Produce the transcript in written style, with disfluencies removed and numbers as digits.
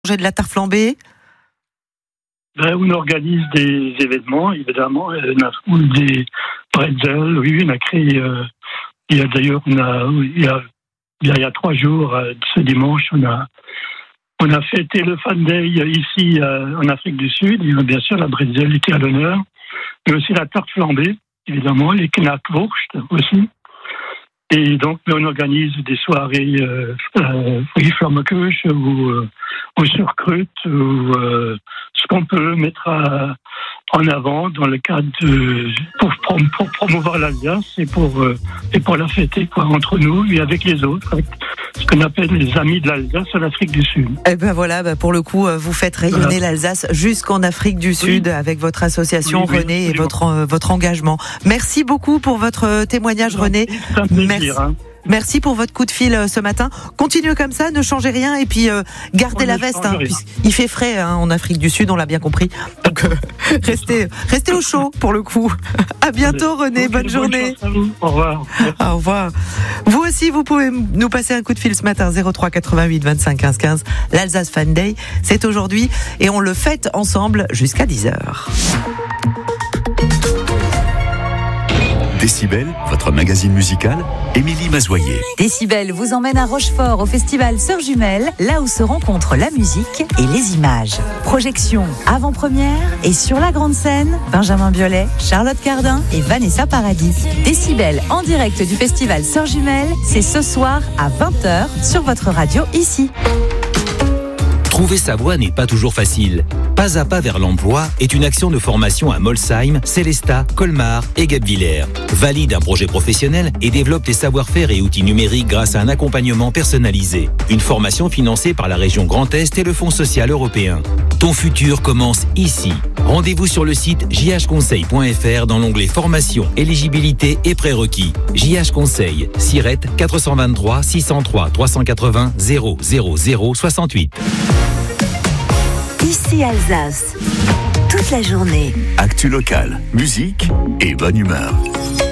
Manger de la tarte flambée? On organise des événements, évidemment. On a des pretzels, oui, on a créé. Il y a d'ailleurs, il y a 3 jours, ce dimanche, on a fêté le Fan Day ici en Afrique du Sud. Et bien sûr, la bretzel était à l'honneur, mais aussi la tarte flambée, évidemment, les knackwurst aussi. Et donc, on organise des soirées flammekuche ou surcrute ou ce qu'on peut mettre en avant dans le cadre pour promouvoir l'Alsace et pour la fêter entre nous et avec les autres, avec ce qu'on appelle les amis de l'Alsace en Afrique du Sud. Et ben voilà, pour le coup, vous faites rayonner l'Alsace jusqu'en Afrique du Sud avec votre association René et votre engagement. Merci beaucoup pour votre témoignage, René. C'est un plaisir. Merci pour votre coup de fil ce matin. Continuez comme ça, ne changez rien et puis gardez la veste. Il fait frais en Afrique du Sud, on l'a bien compris. Donc restez au chaud pour le coup. À bientôt René, bonne journée. Au revoir. Au revoir. Vous aussi, vous pouvez nous passer un coup de fil ce matin 03 88 25 15 15. L'Alsace Fan Day, c'est aujourd'hui et on le fête ensemble jusqu'à 10h. Décibel, votre magazine musical, Émilie Mazoyer. Décibel vous emmène à Rochefort au festival Sœurs Jumelles, là où se rencontrent la musique et les images. Projection avant-première et sur la grande scène, Benjamin Biolay, Charlotte Cardin et Vanessa Paradis. Décibel en direct du festival Sœurs Jumelles, c'est ce soir à 20h sur votre radio ici. Trouver sa voie n'est pas toujours facile. Pas à pas vers l'emploi est une action de formation à Molsheim, Célestat, Colmar et Guebwiller. Valide un projet professionnel et développe tes savoir-faire et outils numériques grâce à un accompagnement personnalisé. Une formation financée par la région Grand Est et le Fonds social européen. Ton futur commence ici. Rendez-vous sur le site jhconseil.fr dans l'onglet formation, éligibilité et prérequis. JH Conseil, SIRET 423 603 380 000 68. Ici Alsace, toute la journée. Actu local, musique et bonne humeur.